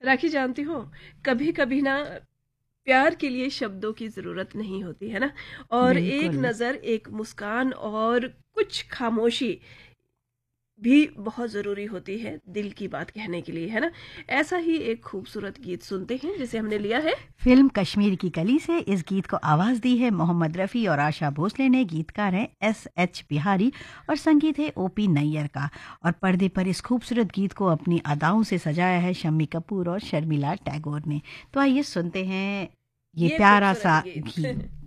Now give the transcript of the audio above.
राखी जानती हो, कभी कभी ना प्यार के लिए शब्दों की जरूरत नहीं होती है ना। और एक बिल्कुल। नजर, एक मुस्कान और कुछ खामोशी भी बहुत ज़रूरी होती है दिल की बात कहने के लिए, है ना। ऐसा ही एक खूबसूरत गीत सुनते हैं जिसे हमने लिया है। फिल्म कश्मीर की कली से इस गीत को आवाज दी है मोहम्मद रफ़ी और आशा भोसले ने। गीतकार हैं एस बिहारी और संगीत है ओपी नैयर का। और पर्दे पर इस खूबसूरत गीत को अपनी अदाओं से सजाया है शम्मी कपूर और शर्मिला टैगोर ने। तो आइए सुनते हैं ये ये प्यारा खूबसूरत सा गीत। गीत।